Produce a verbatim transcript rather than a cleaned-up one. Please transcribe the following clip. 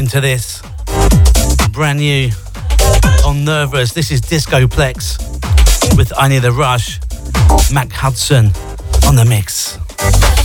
into this. Brand new on Nervous. This is Discoplex with I Need a Rush. Mac Hudson on the mix.